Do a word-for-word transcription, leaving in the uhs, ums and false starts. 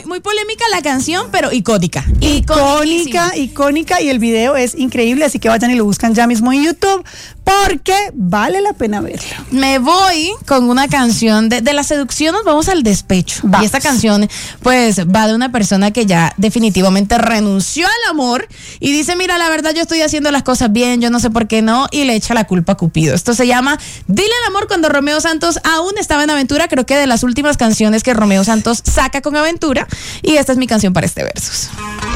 muy, muy polémica la canción, pero icónica. Icónica, icónica, y el video es increíble, así que vayan y lo buscan ya mismo en YouTube, porque vale la pena verlo. Me voy con una canción de, de la seducción, nos vamos al despecho. Vamos. Y esta canción, pues, va de una persona que ya definitivamente renunció al amor y dice, mira, la verdad yo estoy haciendo las cosas bien, yo no sé por qué no, y le echa la culpa a Cupido. Esto se llama Dile al amor, cuando Romeo Santos aún estaba en Aventura, creo que de las últimas canciones que Romeo Santos saca con Aventura, y esta es mi canción para este Versus.